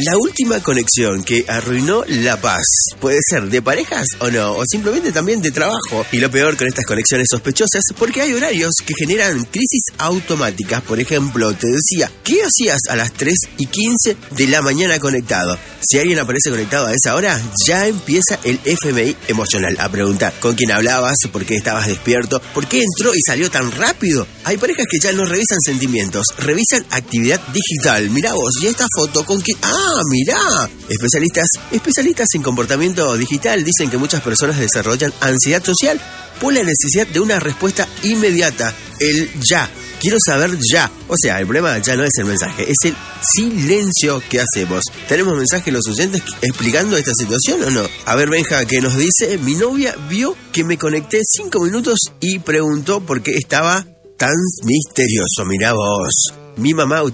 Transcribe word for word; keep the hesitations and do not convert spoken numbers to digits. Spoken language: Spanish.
La última conexión que arruinó la paz puede ser de parejas o no, o simplemente también de trabajo. Y lo peor con estas conexiones sospechosas, porque hay horarios que generan crisis automáticas. Por ejemplo, te decía, ¿qué hacías a las tres y quince de la mañana conectado? Si alguien aparece conectado a esa hora, ya empieza el F M I emocional a preguntar con quién hablabas, por qué estabas despierto, por qué entró y salió tan rápido. Hay parejas que ya no revisan sentimientos, revisan actividad digital. Mirá vos, y esta foto con quién... ¡Ah, mirá! Especialistas, especialistas en comportamiento digital dicen que muchas personas desarrollan ansiedad social por la necesidad de una respuesta inmediata, el ya. Quiero saber ya. O sea, el problema ya no es el mensaje, es el silencio que hacemos. ¿Tenemos mensajes los oyentes explicando esta situación o no? A ver, Benja, ¿qué nos dice? Mi novia vio que me conecté cinco minutos y preguntó por qué estaba tan misterioso. Mirá vos. Mi mamá